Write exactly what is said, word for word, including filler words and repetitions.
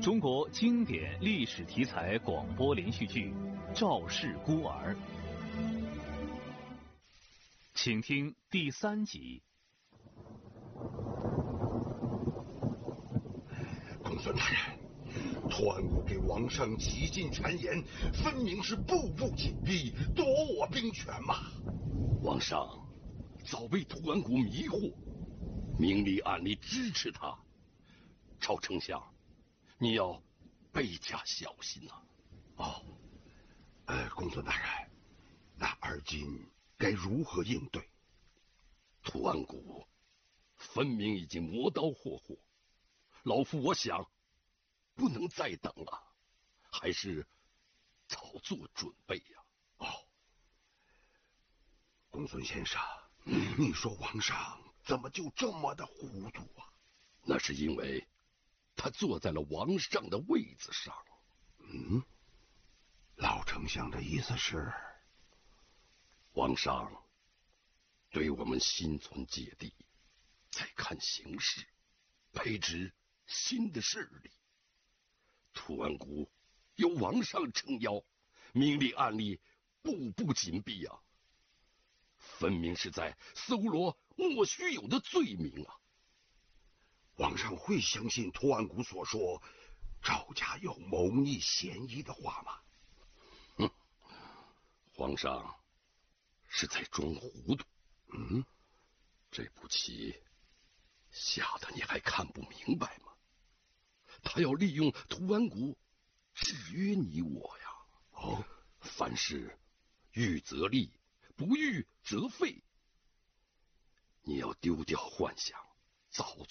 中国经典历史题材广播连续剧《赵氏孤儿》，请听第三集。 公孙大人，托安谷给王上几进谗言，分明是步步紧逼，夺我兵权嘛！ 王上早被图安谷迷惑，明里暗里支持他。赵丞相，你要倍加小心呐、 啊！哦，呃，公孙大人，那而今该如何应对？ 图安谷分明已经磨刀霍霍，老夫我想不能再等了，还是早做准备呀、 啊！哦，公孙先生，嗯、你说王上怎么就这么的糊涂啊？ 那是因为他坐在了王上的位子上。 嗯，老丞相的意思是， 王上对我们心存芥蒂，在看形势，培植新的势力。图安谷有王上撑腰，明里暗里，步步紧逼啊！分明是在搜罗莫须有的罪名啊！ 王上会相信图安谷所说赵家有谋逆嫌疑的话吗？ 哼，皇上是在装糊涂。 嗯， 这步棋下的你还看不明白吗？他要利用图安谷制约你我呀！ 哦， 凡事预则立，不预则废。你要丢掉幻想，早